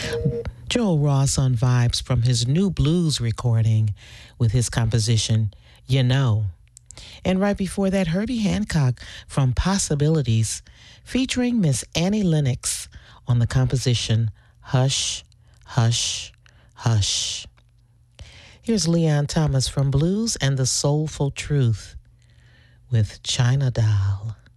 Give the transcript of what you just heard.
Joel Ross on vibes from his new blues recording with his composition, You Know. And right before that, Herbie Hancock from Possibilities, featuring Miss Annie Lennox on the composition, Hush, Hush, Hush. Here's Leon Thomas from Blues and the Soulful Truth with China Doll.